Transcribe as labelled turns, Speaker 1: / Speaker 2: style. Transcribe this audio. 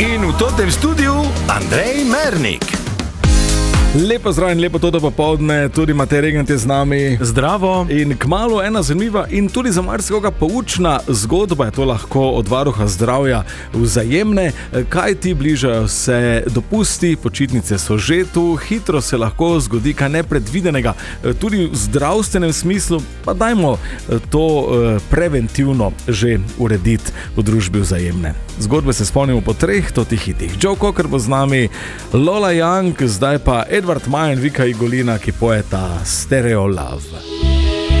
Speaker 1: In v tem studiu Andrej Mernik.
Speaker 2: Lepo zdrav in lepo to popoldne, tudi Matej Regent je z nami.
Speaker 3: Zdravo.
Speaker 2: In kmalu ena zanimiva in tudi za marsikoga poučna zgodba, je to lahko od varuha zdravja Vzajemne, kaj ti bližajo se dopusti, počitnice so že tu, hitro se lahko zgodi kaj nepredvidenega, tudi v zdravstvenem smislu, pa dajmo to preventivno že urediti v družbi Vzajemne. Zgodbe se spomnimo po 3 hitih. Joe Cocker bo z nami, Lola Young, zdaj pa Edward Maja in Vika Igolina, ki pojeta Stereo Love.